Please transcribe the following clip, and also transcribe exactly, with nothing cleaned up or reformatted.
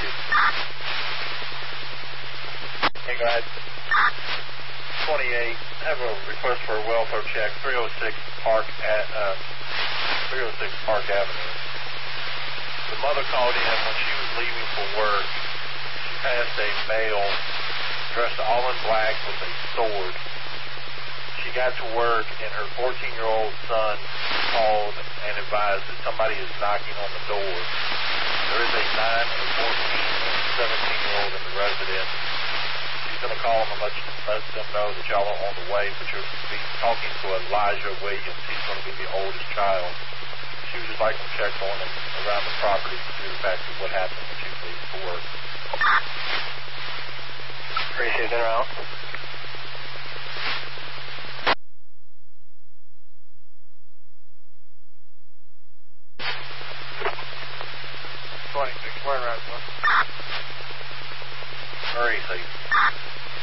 you. Hey, go ahead. twenty-eight, I have a request for a welfare check, three oh six Park at, uh, three oh six Park Avenue. The mother called in when she was leaving for work. She passed a male dressed all in black with a sword. She got to work and her fourteen-year-old son called and advised that somebody is knocking on the door. There is a nine, a fourteen, and a seventeen-year-old in the residence. She's going to call them and let, you, let them know that y'all are on the way, but you'll be talking to Elijah Williams. He's going to be the oldest child. She would just like to check on him around the property due to the fact of what happened when she was leaving for work. Appreciate it, out. twenty-six, where are you? Where is he?